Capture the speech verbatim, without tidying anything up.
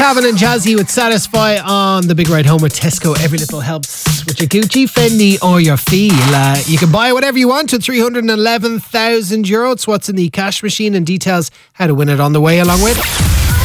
Calvin and Jazzy with Satisfy on the Big Ride Home with Tesco. Every little helps with your Gucci, Fendi or your feel. Uh, you can buy whatever you want with three hundred eleven thousand euro. It's what's in the cash machine, and details how to win it on the way along with.